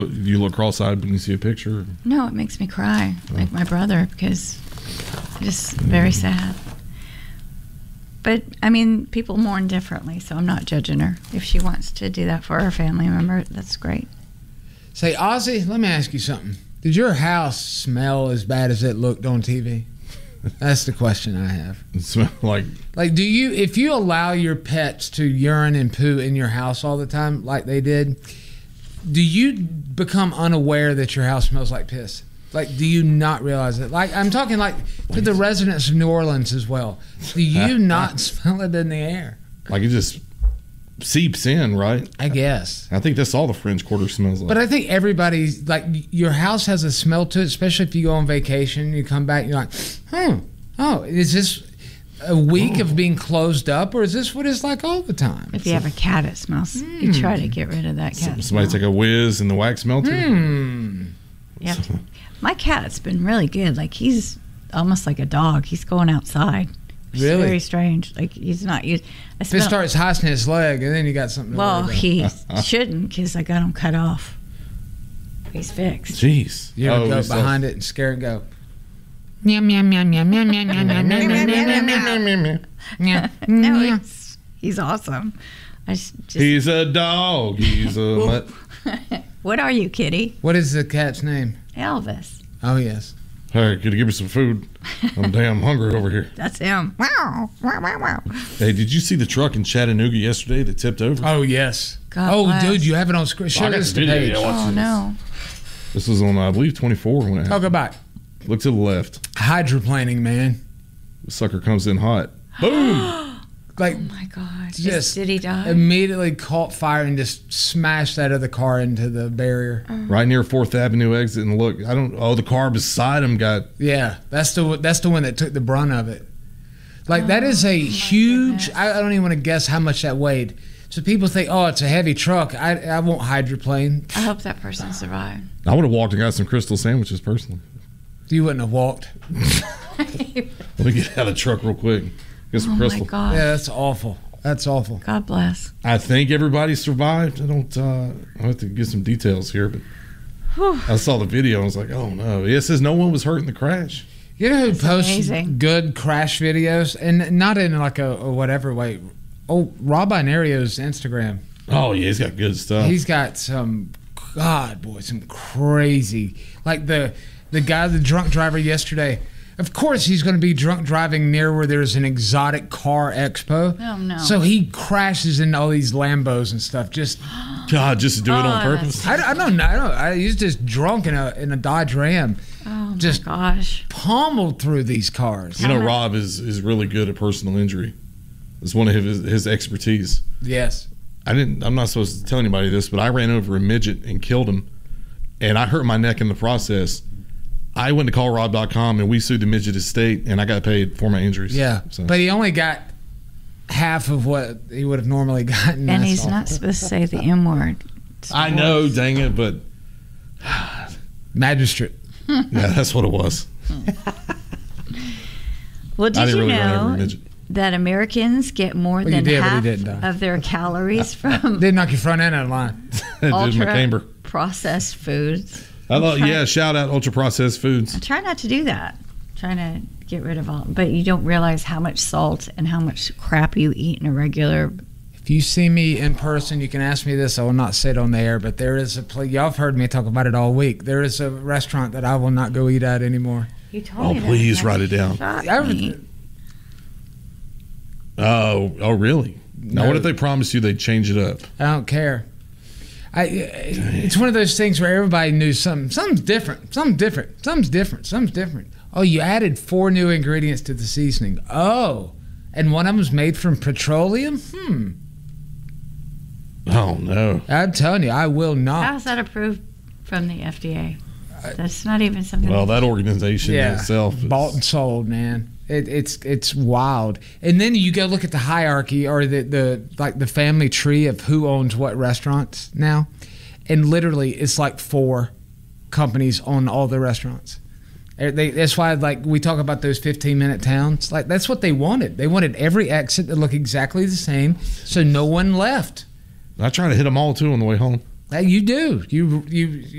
You look cross-eyed when you see a picture? No, it makes me cry, like my brother, because just very sad. But, I mean, people mourn differently, so I'm not judging her. If she wants to do that for her family member, that's great. Say, Ozzy, let me ask you something. Did your house smell as bad as it looked on TV? That's the question I have. It smells like do you, if you allow your pets to urine and poo in your house all the time like they did, do you become unaware that your house smells like piss? Like, do you not realize it? Like, I'm talking like to the residents of New Orleans as well. Do you not smell it in the air? it just seeps in, right? I guess. I think that's all the French Quarter smells like. But I think everybody's, like, your house has a smell to it, especially if you go on vacation, you come back, and you're like, oh, is this a week of being closed up, or is this what it's like all the time? If you have a cat, it smells. You try to get rid of that cat. Somebody take a whiz and the wax melter? Yeah. My cat's been really good. Like, he's almost like a dog. He's going outside. It's Really? very strange. Like, he's not used. If it starts hoisting his leg, and then you got something to Well, worry about. he shouldn't, because I got him cut off. He's fixed. Jeez. You ever go behind it and scare and go, meow, meow, meow, meow, meow, meow, meow, meow, meow, meow, meow. No, he's awesome. He's a dog. He's a what? What are you, kitty? What is the cat's name? Elvis. Oh, yes. Hey, could you give me some food? I'm damn hungry over here. That's him. Wow. Wow, wow, wow. Hey, did you see the truck in Chattanooga yesterday that tipped over? Oh, yes. God bless. Dude, you have it on screen. Show us the page. Oh, no. This was on, I believe, 24 when it Talk happened. about Look to the left. hydroplaning, man. The sucker comes in hot. Boom! Like, Oh, my God. just Did he die? immediately caught fire and just smashed that other car into the barrier. Right near 4th Avenue exit. And look, the car beside him got... Yeah, that's the one that took the brunt of it. Like, that is a huge... goodness. I don't even want to guess how much that weighed. So people think, oh, it's a heavy truck. I won't hydroplane. I hope that person survived. I would have walked and got some Crystal sandwiches personally. You wouldn't have walked. Let me get out of the truck real quick. Get some Oh, Crystal. my God. Yeah, that's awful. That's awful. God bless. I think everybody survived. I have to get some details here, but I saw the video and I was like, oh no. It says no one was hurt in the crash. You know who posts amazing. good crash videos? And not in like a whatever way. Oh, Rob Inario's Instagram. Oh yeah, he's got good stuff. He's got some, God, boy, some crazy. Like the guy, the drunk driver yesterday. Of course, he's going to be drunk driving near where there's an exotic car expo. Oh, no. So he crashes into all these Lambos and stuff. Just, God, just to do it on Oh, purpose. I don't know. He's just drunk in a Dodge Ram. Oh, Just my gosh. pummeled through these cars. You know, Rob is really good at personal injury. It's one of his expertise. Yes. I'm not supposed to tell anybody this, but I ran over a midget and killed him, and I hurt my neck in the process. I went to callrob.com and we sued the midget estate, and I got paid for my injuries. Yeah. So. But he only got half of what he would have normally gotten. And That's he's awful. not supposed to say the M word. It's I know, divorce. dang it, but Magistrate. yeah, that's what it was. Well, I did didn't you really run over a know midget. that Americans get more Well, you than did, but he half didn't die. of their calories from Did knock your front end out of line. Dude, ultra McCamber. processed foods? I thought, yeah, shout out ultra processed foods. I try not to do that. Trying to get rid of all, but you don't realize how much salt and how much crap you eat in a regular. If you see me in person, you can ask me this. I will not say it on the air, but there is a place. Y'all have heard me talk about it all week. There is a restaurant that I will not go eat at anymore. You told Oh, me that. please That write it down. shocked me. Oh, really? Now, No. what if they promised you they'd change it up? I don't care. It's one of those things where everybody knew something's different. Something's different. Oh, you added 4 new ingredients to the seasoning. Oh, and one of them's made from petroleum? Oh, no. I'm telling you, I will not. How's that approved from the FDA? That's not even something. Well, that organization itself is, bought and sold, man. It's wild. And then you go look at the hierarchy or the family tree of who owns what restaurants now, and literally it's like 4 companies own all the restaurants. That's why, like, we talk about those 15-minute towns. Like, that's what they wanted. They wanted every exit to look exactly the same, so no one left. I try to hit them all, too, on the way home. You do. You